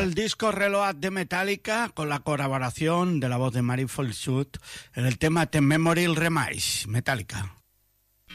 el disco Reload de Metallica con la colaboración de la voz de Mary Folsut en el tema The Memory Remains, Metallica.